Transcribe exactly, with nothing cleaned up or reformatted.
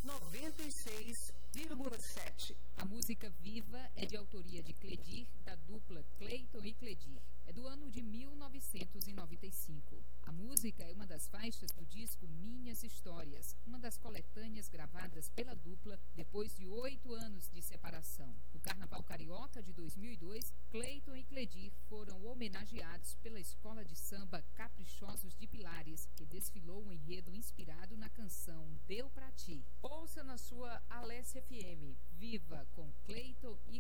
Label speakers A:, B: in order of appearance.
A: noventa e seis vírgula sete.
B: A música Viva é de autoria de Cledir, da dupla Cleiton e Cledir. É do ano de mil novecentos e noventa e cinco. A música é uma das faixas do disco Minhas Histórias, uma das coletâneas gravadas pela dupla depois de oito anos de separação. No Carnaval Carioca de dois mil e dois, Cleiton e Cledir foram homenageados pela escola de samba Caprichosos de Pilares, que desfilou um enredo inspirado na canção Deu Pra Ti.
A: Ouça na sua Alessia F M.
B: Viva com Cleiton e